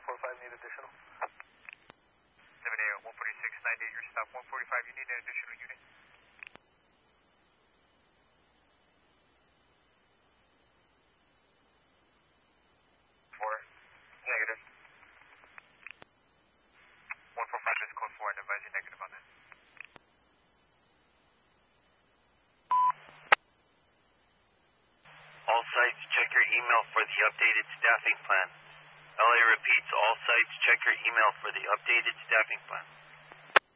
145 need additional. 78, 146, 98, your stop 145, you need an additional unit. Negative. 145 is code 4 and advise you negative on that. All sites, check your email for the updated staffing plan. LA repeats, all sites, check your email for the updated staffing plan.